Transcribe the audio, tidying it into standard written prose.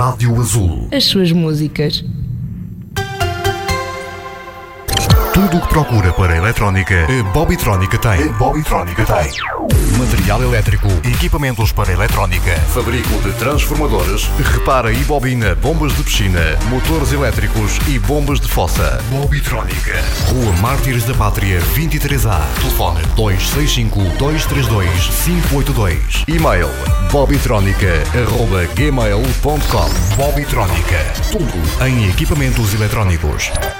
Rádio Azul. As suas músicas. Tudo o que procura para a eletrónica, a Bobbytrónica tem. Material elétrico, equipamentos para eletrónica, fabrico de transformadores, repara e bobina bombas de piscina, motores elétricos e bombas de fossa. Bobbytrónica. Rua Mártires da Pátria 23A. Telefone 265-232-582. E-mail bobbytronica@gmail.com. Bobbytrónica. Tudo em equipamentos eletrónicos.